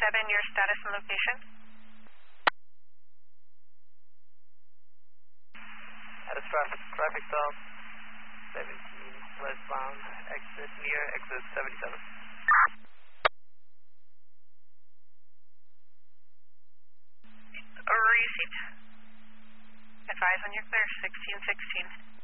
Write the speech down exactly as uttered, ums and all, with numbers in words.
seven, your status and location? Status traffic, traffic stop, seventeen westbound, exit near exit seventy-seven. Received. Advise when you're clear, sixteen sixteen.